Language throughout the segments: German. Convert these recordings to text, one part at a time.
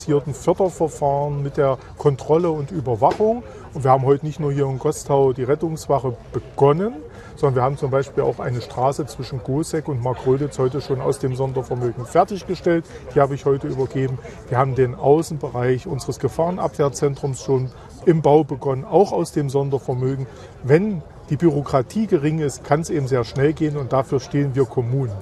Förderverfahren mit der Kontrolle und Überwachung. Und wir haben heute nicht nur hier in Gostau die Rettungswache begonnen, sondern wir haben zum Beispiel auch eine Straße zwischen Goseck und Markgröditz heute schon aus dem Sondervermögen fertiggestellt. Die habe ich heute übergeben. Wir haben den Außenbereich unseres Gefahrenabwehrzentrums schon im Bau begonnen, auch aus dem Sondervermögen. Wenn die Bürokratie gering ist, kann es eben sehr schnell gehen und dafür stehen wir Kommunen.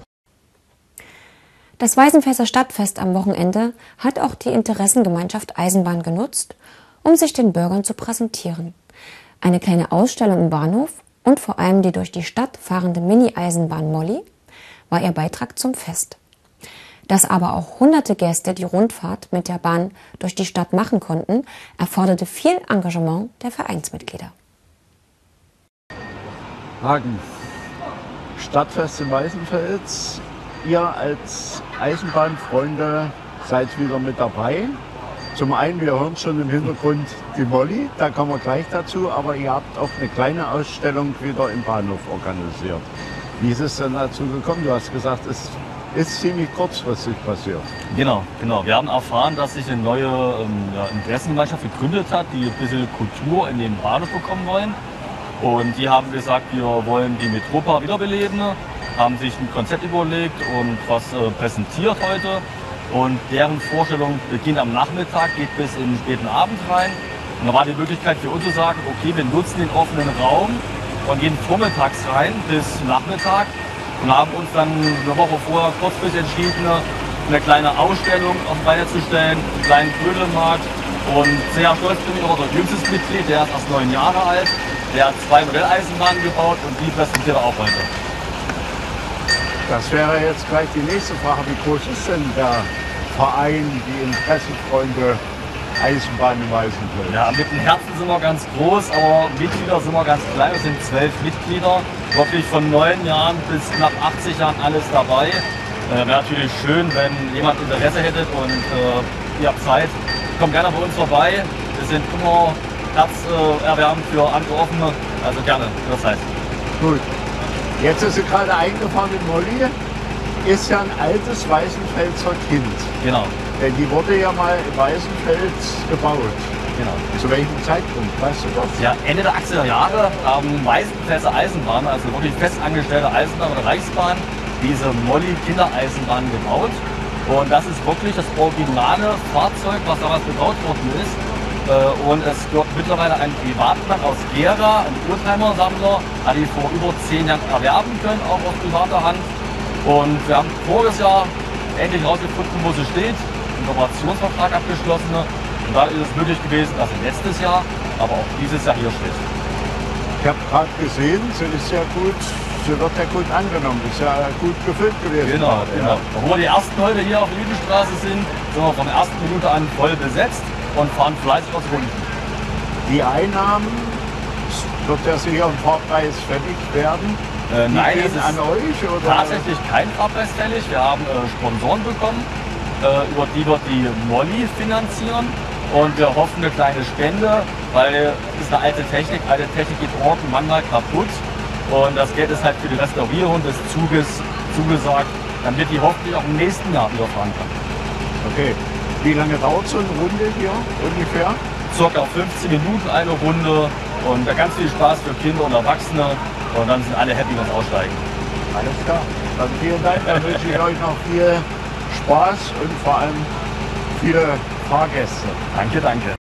Das Weißenfelser Stadtfest am Wochenende hat auch die Interessengemeinschaft Eisenbahn genutzt, um sich den Bürgern zu präsentieren. Eine kleine Ausstellung im Bahnhof und vor allem die durch die Stadt fahrende Mini-Eisenbahn Molly war ihr Beitrag zum Fest. Dass aber auch hunderte Gäste die Rundfahrt mit der Bahn durch die Stadt machen konnten, erforderte viel Engagement der Vereinsmitglieder. Hagen, Stadtfest in Weißenfels. Ihr als Eisenbahnfreunde seid wieder mit dabei. Zum einen, wir hören schon im Hintergrund die Molly, da kommen wir gleich dazu, aber ihr habt auch eine kleine Ausstellung wieder im Bahnhof organisiert. Wie ist es denn dazu gekommen? Du hast gesagt, es ist ziemlich kurzfristig passiert. Genau. Wir haben erfahren, dass sich eine neue Interessengemeinschaft gegründet hat, die ein bisschen Kultur in den Bahnhof bekommen wollen. Und die haben gesagt, wir wollen die Metropa wiederbeleben, haben sich ein Konzept überlegt und was präsentiert heute. Und deren Vorstellung beginnt am Nachmittag, geht bis in den späten Abend rein. Und da war die Möglichkeit für uns zu sagen, okay, wir nutzen den offenen Raum und gehen vormittags rein bis Nachmittag und haben uns dann eine Woche vorher kurzfristig entschieden, eine kleine Ausstellung auf die Beine zu stellen, einen kleinen Trödelmarkt. Und sehr stolz bin ich auch unser jüngstes Mitglied, der ist erst 9 Jahre alt. Der hat 2 Modelleisenbahnen gebaut und die präsentiert er auch heute. Das wäre jetzt gleich die nächste Frage. Wie groß ist denn der Verein, die Interessenfreunde Eisenbahn in Weißenfels? Ja, mit dem Herzen sind wir ganz groß, aber Mitglieder sind wir ganz klein. Wir sind 12 Mitglieder, wirklich von 9 Jahren bis knapp 80 Jahren alles dabei. Wäre natürlich schön, wenn jemand Interesse hätte und ihr habt Zeit. Kommt gerne bei uns vorbei. Wir sind immer herzerwärmend für andere Offene, also gerne, das heißt. Gut. Jetzt ist sie gerade eingefahren in Molly. Ist ja ein altes Weißenfelser Kind. Genau. Denn die wurde ja mal in Weißenfels gebaut. Genau. Zu welchem Zeitpunkt? Weißt du das? Ja, Ende der 80er Jahre haben Weißenfelser Eisenbahn, also wirklich festangestellte Eisenbahn oder Reichsbahn, diese Molly Kindereisenbahn gebaut. Und das ist wirklich das originale Fahrzeug, was damals gebaut worden ist. Und es gehört mittlerweile ein Privatmann aus Gera, ein Oldtimer-Sammler, hat die vor über 10 Jahren erwerben können, auch aus privater Hand. Und wir haben voriges Jahr endlich herausgefunden, wo sie steht, einen Kooperationsvertrag abgeschlossen. Und da ist es möglich gewesen, dass sie letztes Jahr, aber auch dieses Jahr hier steht. Ich habe gerade gesehen, sie ist ja gut, sie wird ja gut angenommen, ist ja gut gefüllt gewesen. Genau. Obwohl die ersten Leute hier auf der Lüdenstraße sind wir von der ersten Minute an voll besetzt und fahren fleißig aus Runden. Die Einnahmen, wird ja sicher ein Fahrpreis fällig werden? Nein, es ist an euch? Oder? Tatsächlich kein Fahrpreis fällig. Wir haben Sponsoren bekommen, über die wir die Molly finanzieren. Und wir hoffen eine kleine Spende, weil es ist eine alte Technik geht manchmal kaputt. Und das Geld ist halt für die Restaurierung des Zuges zugesagt, damit die hoffentlich auch im nächsten Jahr wieder fahren kann. Okay. Wie lange dauert so eine Runde hier ungefähr? Circa 15 Minuten eine Runde und ganz viel Spaß für Kinder und Erwachsene und dann sind alle happy, wenn sie aussteigen. Alles klar. Dann vielen Dank, dann wünsche ich euch noch viel Spaß und vor allem viele Fahrgäste. Danke.